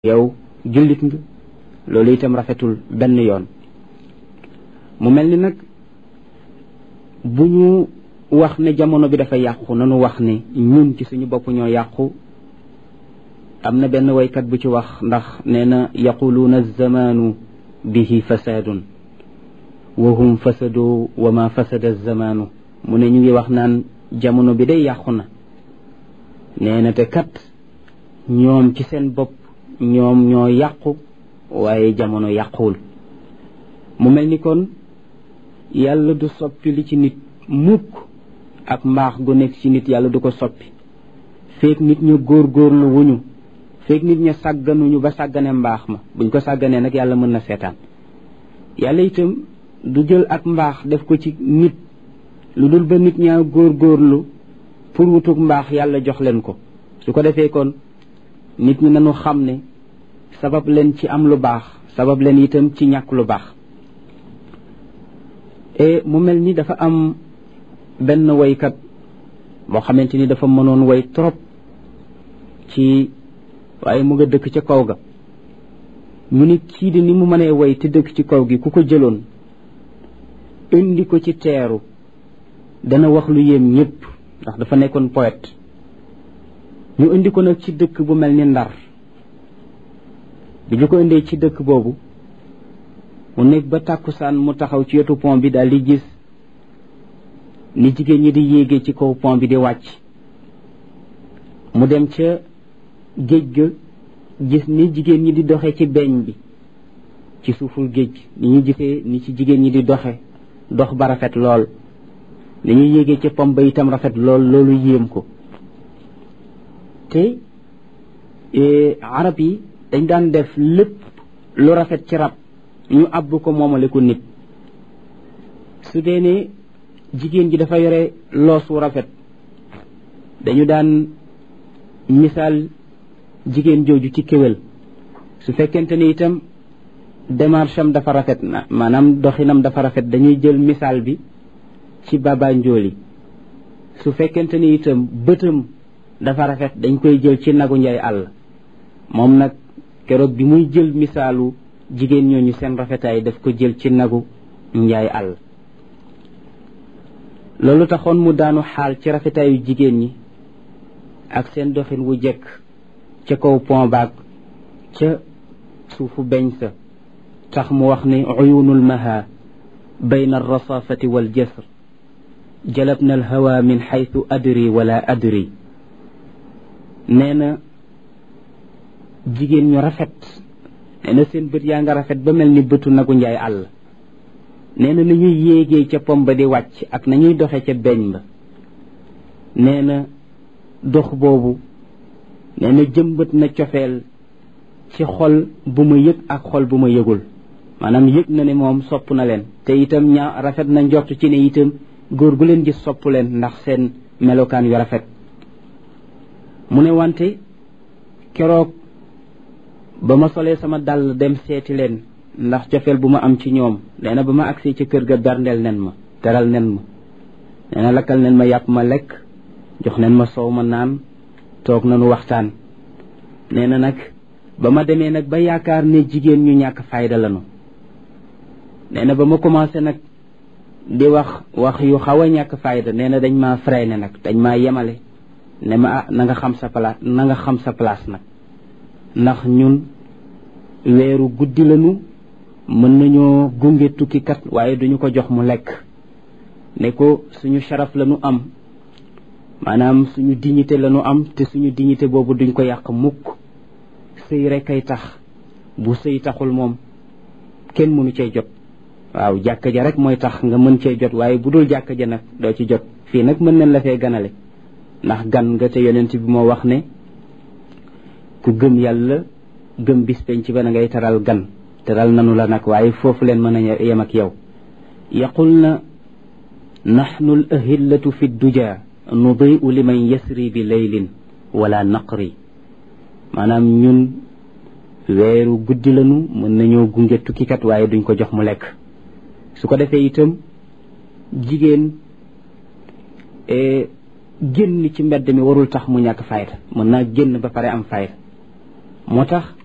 yow jullit nga loolu itam rafetul benn yoon. mu mel ni nag bu ñu wax ne jamono bi dafa yàqu nanu wax ne ñun ci suñu bopp ñoo yàqu. am na benn waykat bu ci wax ndax nee na yaquluuna zamaanu bihi fasaadun wa hum fasadu wa ma fasada zamaanu. mu ne ñu ngi wax naan jamono bi day yàqu na nee na te kat ñoom ci seen bopp ñoom ñoo yàqu waaye jamono yàquwul. mu mel ni kon yàlla du soppi li ci nit mukk ak mbaax gu nekk ci nit yàlla du ko soppi feek nit ñu góorgóorlu wuñu feek nit ña sàgganuñu ba sàggane mbaax ma. buñ ko sàgganee nag yàlla mën na seetaan. yàlla itam du jël ak mbaax def ko ci nit lu dul ba nit ñaa góorgóorlu pour wutug mbaax yàlla jox leen ko. su ko defee kon nit ñi nañu xam ne sabab leen ci am lu baax sabab leen itam ci ñàkk lu baax. et mu mel ni dafa am benn waykat boo xamante ni dafa mënoon way trop ci waaye mu nga dëkk ca kaw ga. mu ni kii di ni mu mënee way te dëkk ci kaw gi ku ko jëloon indi ko ci teeru dana wax lu yéem ñëpp ndax dafa nekkoon poète. ñu indi ko nag ci dëkk bu mel ni Ndar bi ñu ko indee ci dëkk boobu mu nekk ba tàkkusaan mu taxaw ci wetu pont bi daal di gis ni jigéen ñi di yéegee ci kaw pont bi di wàcc. mu dem ca géej ga gis ni jigéen ñi di doxe ci beeñ bi ci suuful géej ni ñu gisee ni ci jigéen ñi di doxe dox ba rafet lool ni ñuy yéegee ci pont ba itam rafet lool loolu yéem ko. te arab yi dañ daan def lépp lu rafet ci rab ñu àbb ko moomale ko nit. su dee ne jigéen ji dafa yore loos wu rafet dañu daan misaal jigéen jooju ci kéwél. su fekkente ni itam démarche am dafa rafet na maanaam doxinam dafa rafet dañuy jël misaal bi ci baba njooli. su fekkente ni itam bëtam dafa rafet dañ koy jël ci nagu njaay àll. moom nag keroog bi muy jël misaalu jigéen ñooñu seen rafetaay daf ko jël ci nagu njaay àll. loolu taxoon mu daanu xaal ci rafetaayu jigéen ñi ak seen doxin wu jekk ca kaw pont baag ca suufu beñ sa tax mu wax ne uyunul maha bayna alrasafati wal jasr jalabna alhawa min xaytu adri wala adri. nee na jigéen ñu rafet nee na seen bët yaa nga rafet ba mel ni bëtu nagu njaay àll. nee na ñuy yéegee ca pom ba di wàcc ak nañuy doxe ca beñ ba. nee na dox boobu nee na jëmbët na cofeel ci xol bu ma yëg ak xol bu ma yëgul. maanaam yëg na ne moom sopp na leen te itam ñaa rafet na njort ci ne itam góor gu leen gis sopp leen ndax seen melokaan yu rafet. mu ne wante keroog ba ma solee sama dàll dem seeti leen ndax cofeel bu ma am ci ñoom nee na ba ma agsee ci kër ga berndeel nen ma teral nen ma. nee na lakkal nen ma yàpp ma lekk jox nen ma soow ma naan toog nanu waxtaan. nee na nag ba ma demee nag ba yaakaar ne jigéen ñu ñàkk fayda lanu. nee na ba ma commencé nag di wax yu xaw a ñàkk fayda nee na dañ maa freiné nag dañ maa yemale ne ma na nga xam sa place na nga xam sa place nag ndax ñun weeru guddi lañu mën nañoo gunge tukkikat waaye duñu ko jox mu lekk. ne ko suñu sharaf lañu am maanaam suñu dignité lañu am te suñu dignité boobu duñ ko yàq mukk. sëy rek kay tax bu sëy taxul moom kenn mënu cee jot. waaw jàkka ja rek mooy tax nga mën cee jot waaye bu dul jàkka ja nag doo ci jot. fii nag mën nañ la fee ganale ndax gan nga te yonent bi moo wax ne ku gëm yàlla gëm bis penc ba na ngay teral gan. teral nanu la nag waaye foofu leen mën a yem ak yow. yaqul na naxnu al ahillatu fi duja nudiu liman yasri bi laylin wala naqri. maanaam ñun weeru guddi lanu mën nañoo gunge tukkikat waaye duñ ko jox mu lekk. su ko defee itam jigéen génn ci mbedd mi warul tax mu ñàkk fayda mën naa génn ba pare am fayda. moo tax